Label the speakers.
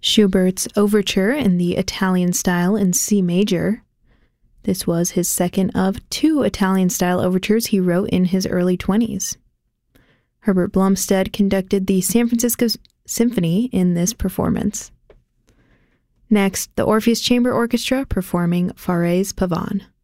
Speaker 1: Schubert's Overture in the Italian style in C major. This was his second of 2 Italian-style overtures he wrote in his early 20s. Herbert Blomstead conducted the San Francisco Symphony in this performance. Next, the Orpheus Chamber Orchestra performing Fauré's Pavane.